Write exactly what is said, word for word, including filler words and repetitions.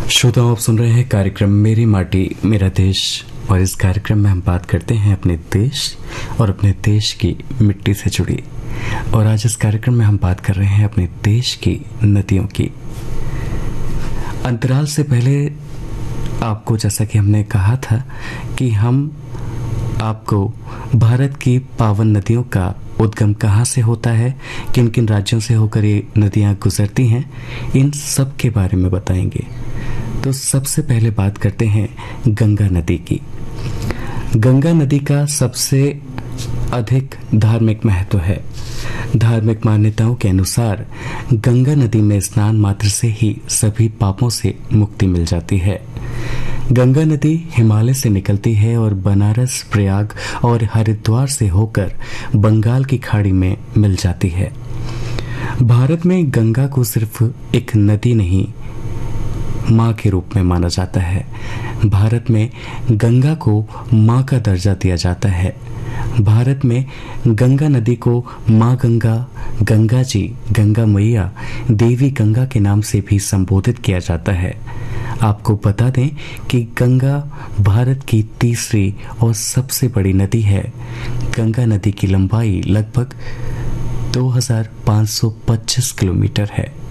श्रोताओं, आप सुन रहे हैं कार्यक्रम मेरी माटी मेरा देश। और इस कार्यक्रम में हम बात करते हैं अपने देश और अपने देश की मिट्टी से जुड़ी। और आज इस कार्यक्रम में हम बात कर रहे हैं अपने देश की नदियों की। अंतराल से पहले आपको, जैसा कि हमने कहा था कि हम आपको भारत की पावन नदियों का उद्गम कहाँ से होता है, किन किन राज्यों से होकर ये नदियाँ गुजरती हैं, इन सब के बारे में बताएंगे। तो सबसे पहले बात करते हैं गंगा नदी की। गंगा नदी का सबसे अधिक धार्मिक महत्व है। धार्मिक मान्यताओं के अनुसार गंगा नदी में स्नान मात्र से ही सभी पापों से मुक्ति मिल जाती है। गंगा नदी हिमालय से निकलती है और बनारस, प्रयाग और हरिद्वार से होकर बंगाल की खाड़ी में मिल जाती है। भारत में गंगा को सिर्फ एक नदी नहीं, माँ के रूप में माना जाता है। भारत में गंगा को माँ का दर्जा दिया जाता है। भारत में गंगा नदी को माँ गंगा, गंगा जी, गंगा मैया, देवी गंगा के नाम से भी संबोधित किया जाता है। आपको बता दें कि गंगा भारत की तीसरी और सबसे बड़ी नदी है। गंगा नदी की लंबाई लगभग दो हज़ार पाँच सौ पच्चीस किलोमीटर है।